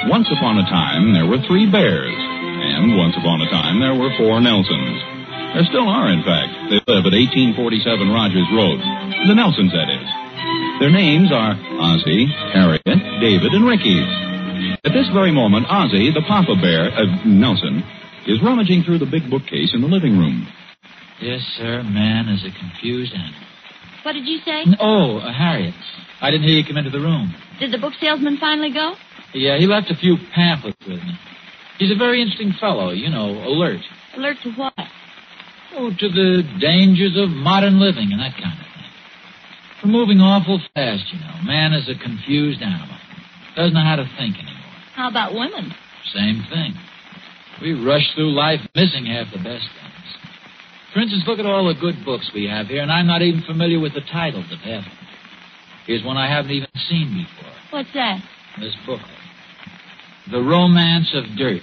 Once upon a time, there were 3 bears. And once upon a time, there were 4 Nelsons. There still are, in fact. They live at 1847 Rogers Road. The Nelsons, that is. Their names are Ozzie, Harriet, David, and Ricky. At this very moment, Ozzie, the Papa Bear, Nelson, is rummaging through the big bookcase in the living room. Yes, sir, man is a confused animal. What did you say? Oh, Harriet. I didn't hear you come into the room. Did the book salesman finally go? Yeah, he left a few pamphlets with me. He's a very interesting fellow, alert. Alert to what? Oh, to the dangers of modern living and that kind of thing. We're moving awful fast, Man is a confused animal. Doesn't know how to think anymore. How about women? Same thing. We rush through life missing half the best things. For instance, look at all the good books we have here, and I'm not even familiar with the titles of half of them. Here's one I haven't even seen before. What's that? This book. The Romance of Dirt.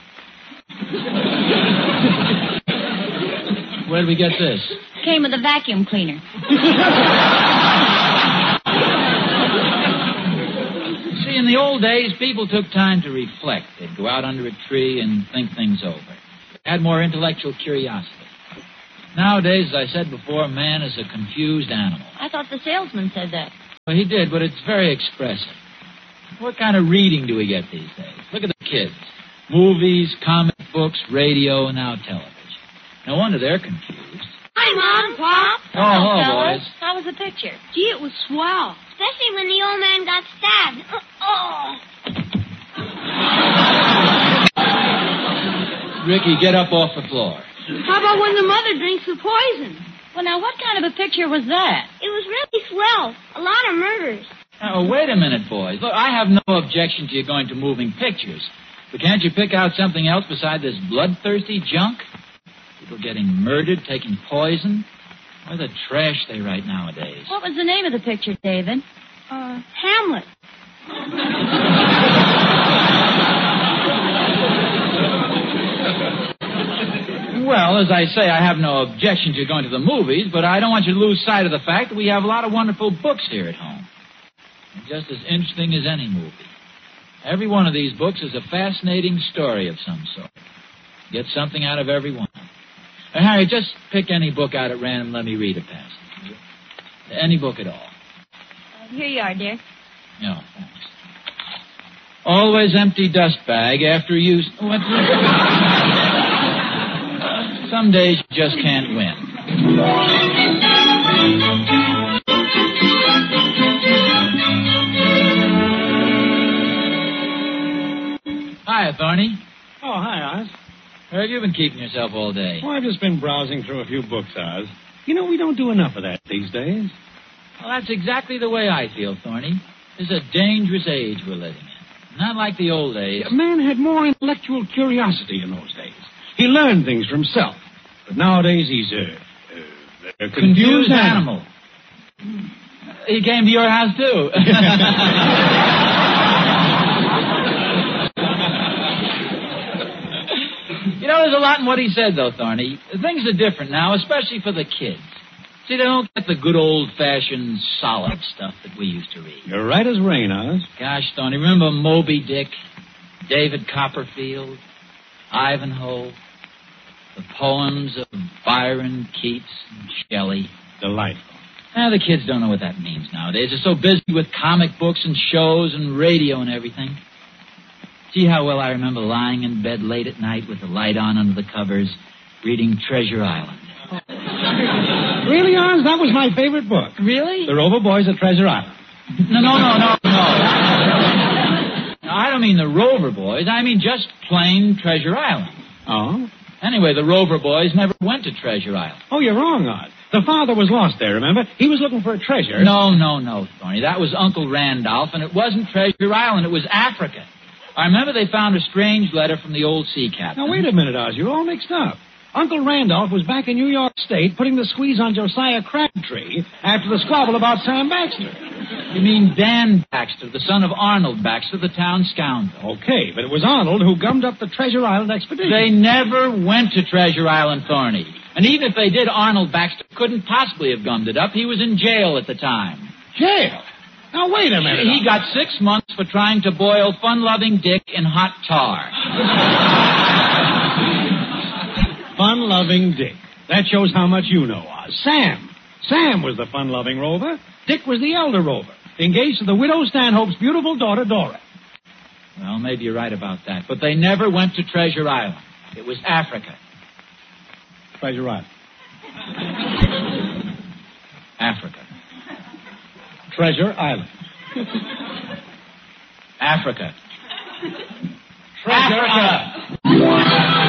Where did we get this? Came with a vacuum cleaner. See, in the old days, people took time to reflect. They'd go out under a tree and think things over. They had more intellectual curiosity. Nowadays, as I said before, man is a confused animal. I thought the salesman said that. Well, he did, but it's very expressive. What kind of reading do we get these days? Look at the kids. Movies, comic books, radio, and now television. No wonder they're confused. Hi, Mom, Pop. Hello, boys. How was the picture? Gee, it was swell. Especially when the old man got stabbed. Ricky, get up off the floor. How about when the mother drinks the poison? Well, now, what kind of a picture was that? It was really swell. A lot of murders. Now, wait a minute, boys. Look, I have no objection to you going to moving pictures. But can't you pick out something else beside this bloodthirsty junk? People getting murdered, taking poison. What the trash they write nowadays. What was the name of the picture, David? Hamlet. Well, as I say, I have no objection to you going to the movies, but I don't want you to lose sight of the fact that we have a lot of wonderful books here at home. Just as interesting as any movie. Every one of these books is a fascinating story of some sort. Get something out of every one. Harry, just pick any book out at random and let me read a passage. Any book at all. Here you are, dear. No, thanks. Always empty dust bag after use. Some days you just can't win. Hiya, Thorny. Oh, hi, Oz. Where have you been keeping yourself all day? Well, I've just been browsing through a few books, Oz. We don't do enough of that these days. Well, that's exactly the way I feel, Thorny. It's a dangerous age we're living in. Not like the old days. A man had more intellectual curiosity in those days. He learned things for himself. But nowadays he's a confused animal. He came to your house, too. There's a lot in what he said, though, Thorny. Things are different now, especially for the kids. See, they don't get the good old-fashioned solid stuff that we used to read. You're right as rain, Oz. Gosh, Thorny, remember Moby Dick, David Copperfield, Ivanhoe, the poems of Byron, Keats, and Shelley? Delightful. Now, the kids don't know what that means nowadays. They're so busy with comic books and shows and radio and everything. See how well I remember lying in bed late at night with the light on under the covers, reading Treasure Island. Really, Oz? That was my favorite book. Really? The Rover Boys at Treasure Island. No. I don't mean the Rover Boys. I mean just plain Treasure Island. Oh? Anyway, the Rover Boys never went to Treasure Island. Oh, you're wrong, Oz. The father was lost there, remember? He was looking for a treasure. No, Thorny. That was Uncle Randolph, and it wasn't Treasure Island. It was Africa. I remember they found a strange letter from the old sea captain. Now, wait a minute, Oz. You're all mixed up. Uncle Randolph was back in New York State putting the squeeze on Josiah Crabtree after the squabble about Sam Baxter. You mean Dan Baxter, the son of Arnold Baxter, the town scoundrel. Okay, but it was Arnold who gummed up the Treasure Island expedition. They never went to Treasure Island, Thorny. And even if they did, Arnold Baxter couldn't possibly have gummed it up. He was in jail at the time. Jail? Now, wait a minute. He got 6 months for trying to boil fun-loving Dick in hot tar. Fun-loving Dick. That shows how much you know, Oz. Sam was the fun-loving rover. Dick was the elder rover, engaged to the widow Stanhope's beautiful daughter, Dora. Well, maybe you're right about that. But they never went to Treasure Island. It was Africa. Treasure Island. Africa. Treasure Island. Africa. Treasure Island.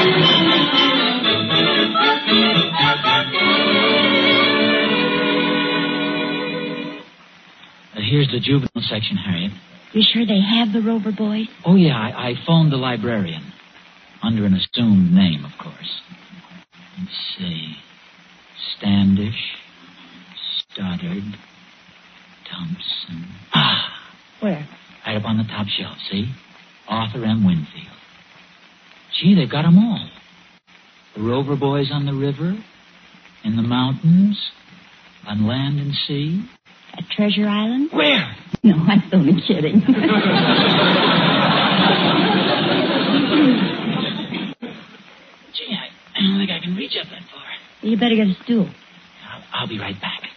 Here's the juvenile section, Harriet. You sure they have the Rover boys? Oh, yeah, I phoned the librarian. Under an assumed name, of course. Let's see. Standish, Stoddard, Thompson. Ah! Where? Right up on the top shelf, see? Arthur M. Winfield. Gee, they've got 'em all. The Rover boys on the river, in the mountains, on land and sea. At Treasure Island? Where? No, I'm only kidding. Gee, I don't think I can reach up that far. You better get a stool. I'll be right back.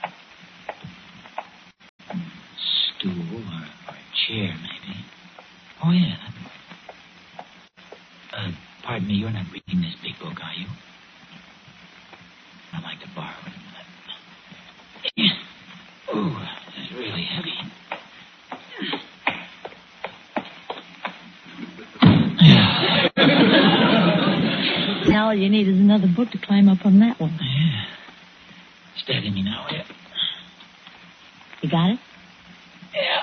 Stool or a chair, maybe. Oh, yeah. Pardon me, you're not reading this big book, are you? I'd like to borrow it a minute. Ooh, this is really heavy. Now all you need is another book to climb up on that one. Yeah. Steady me now, yeah. You got it? Yeah.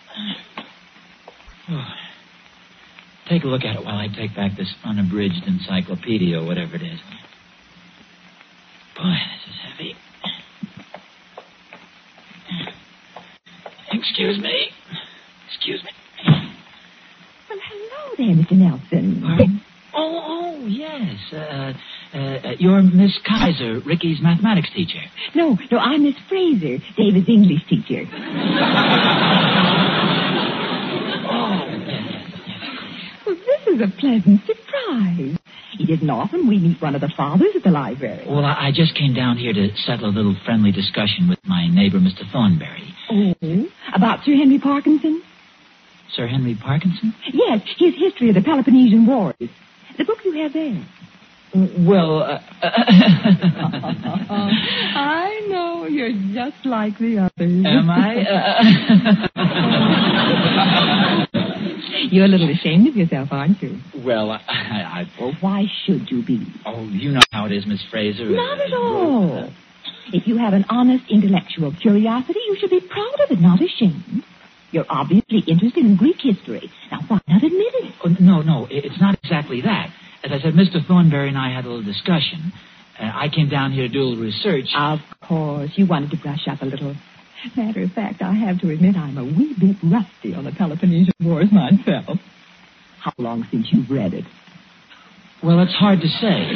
Oh. Take a look at it while I take back this unabridged encyclopedia or whatever it is. Boy, this is heavy. Excuse me. Excuse me. Well, hello there, Mr. Nelson. Pardon? Oh, yes. You're Miss Kaiser, Ricky's mathematics teacher. No, I'm Miss Fraser, David's English teacher. Well, this is a pleasant surprise. It isn't often we meet one of the fathers at the library. Well, I just came down here to settle a little friendly discussion with my neighbor, Mr. Thornberry. Oh, about Sir Henry Parkinson? Sir Henry Parkinson? Yes, his history of the Peloponnesian Wars. The book you have there. Well, I know, you're just like the others. Am I? You're a little ashamed of yourself, aren't you? Well, Well, why should you be? Oh, you know how it is, Miss Fraser. Not at all. If you have an honest intellectual curiosity, you should be proud of it, not ashamed. You're obviously interested in Greek history. Now, why not admit it? Oh, no, it's not exactly that. As I said, Mr. Thornberry and I had a little discussion. I came down here to do a little research. Of course, you wanted to brush up a little. Matter of fact, I have to admit I'm a wee bit rusty on the Peloponnesian Wars myself. How long since you've read it? Well, it's hard to say.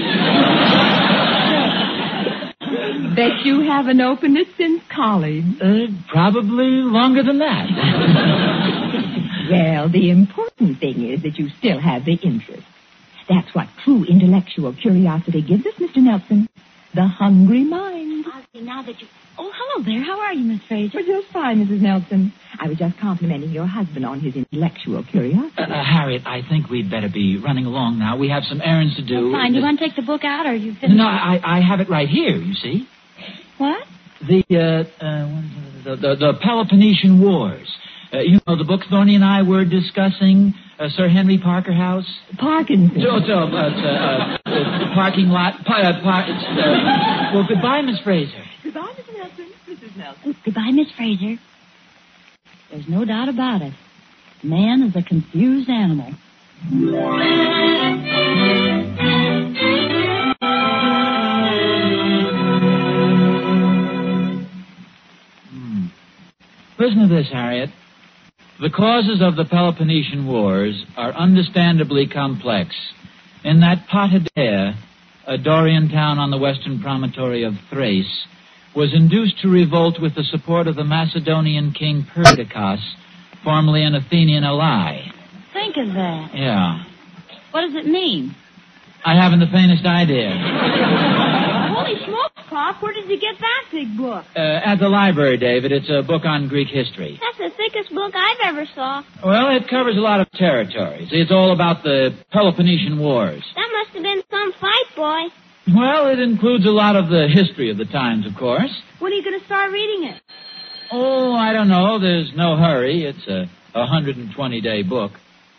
Bet you haven't opened it since college. Probably longer than that. Well, the important thing is that you still have the interest. That's what true intellectual curiosity gives us, Mr. Nelson. The hungry mind. Ozzy, now that you... Oh, hello there. How are you, Miss Fraser? Well, just fine, Mrs. Nelson. I was just complimenting your husband on his intellectual curiosity. Harriet, I think we'd better be running along now. We have some errands to do. Oh, fine. You want to take the book out, or you finished? No, I have it right here, you see. What? The Peloponnesian Wars. You know, the book Thorny and I were discussing, Sir Henry Parker House. Parkinson. Parking lot. Well, goodbye, Miss Fraser. Goodbye, Mrs. Nelson. Mrs. Nelson. Goodbye, Miss Fraser. There's no doubt about it. Man is a confused animal. Listen to this, Harriet. The causes of the Peloponnesian Wars are understandably complex. In that Potidea, a Dorian town on the western promontory of Thrace, was induced to revolt with the support of the Macedonian king Perdiccas, Formerly an Athenian, a lie. Think of that. Yeah. What does it mean? I haven't the faintest idea. Holy smokes, Pop. Where did you get that big book? At the library, David. It's a book on Greek history. That's the thickest book I've ever saw. Well, it covers a lot of territories. It's all about the Peloponnesian Wars. That must have been some fight, boy. Well, it includes a lot of the history of the times, of course. When are you going to start reading it? Oh, I don't know. There's no hurry. It's a 120-day book.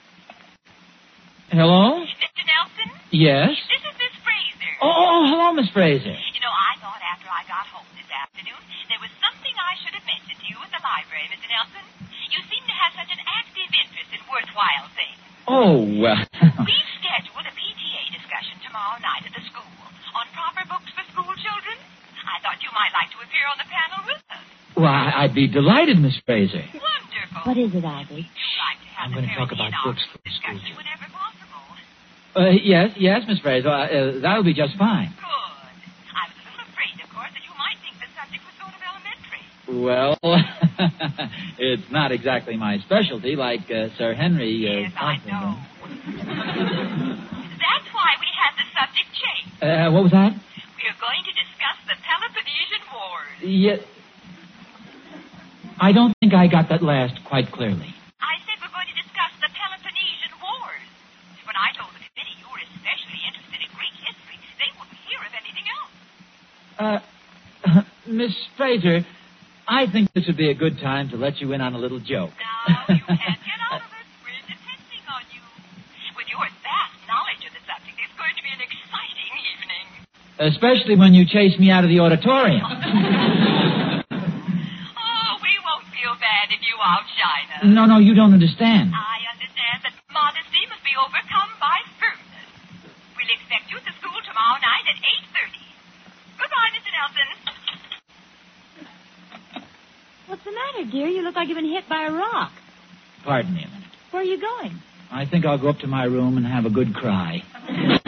Hello? Mr. Nelson? Yes? This is Miss Fraser. Oh, hello, Miss Fraser. You know, I thought after I got home this afternoon, there was something I should have mentioned to you at the library, Mr. Nelson. You seem to have such an active interest in worthwhile things. Oh, well. We've scheduled a PTA discussion tomorrow night at the school on proper books for school children. I thought you might like to appear on the panel with us. Well, I'd be delighted, Miss Fraser. Wonderful. What is it, Ivy? You'd like to have I'm going to talk about books for school discussion children. whenever possible. Yes, Miss Fraser. That'll be just fine. Good. I was a little afraid, of course, that you might think the subject was sort of elementary. Well, it's not exactly my specialty, like Sir Henry. Yes, I know. That's why we had the subject changed. What was that? We are going to discuss the Peloponnesian Wars. Yeah. I don't think I got that last quite clearly. I said we're going to discuss the Peloponnesian Wars. When I told the committee you were especially interested in Greek history, they wouldn't hear of anything else. Miss Fraser, I think this would be a good time to let you in on a little joke. No, you can't get out of it. We're depending on you. With your vast knowledge of the subject, it's going to be an exciting evening. Especially when you chase me out of the auditorium. Oh, we won't feel bad if you outshine us. No, you don't understand. I understand that modesty must be overcome by firmness. We'll expect you at the school tomorrow night at 8:30. Goodbye, Mr. Nelson. What's the matter, dear? You look like you've been hit by a rock. Pardon me a minute. Where are you going? I think I'll go up to my room and have a good cry.